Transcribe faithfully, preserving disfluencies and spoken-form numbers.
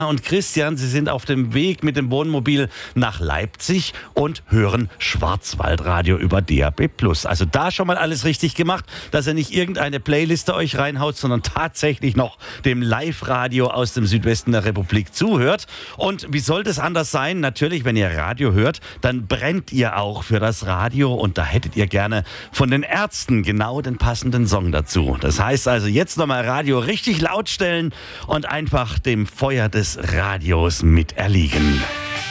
Und Christian, Sie sind auf dem Weg mit dem Wohnmobil nach Leipzig und hören Schwarzwaldradio über D A B plus. Also da schon mal alles richtig gemacht, dass ihr nicht irgendeine Playliste euch reinhaut, sondern tatsächlich noch dem Live-Radio aus dem Südwesten der Republik zuhört. Und wie soll das anders sein? Natürlich, wenn ihr Radio hört, dann brennt ihr auch für das Radio und da hättet ihr gerne von den Ärzten genau den passenden Song dazu. Das heißt also jetzt nochmal Radio richtig laut stellen und einfach dem Feuer des Radios mit erliegen.